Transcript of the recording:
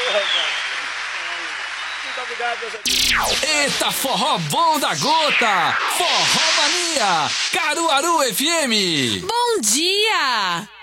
Muito obrigado, meus amigos. Eita, forró bom da gota! Forró Mania! Caruaru FM! Bom dia!